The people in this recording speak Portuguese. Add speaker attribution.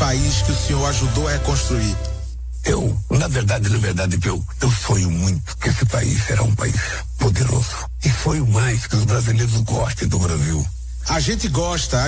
Speaker 1: país que o senhor ajudou a reconstruir?
Speaker 2: Na verdade, eu sonho muito que esse país será um país poderoso. E sonho mais que os brasileiros gostem do Brasil.
Speaker 1: A gente gosta.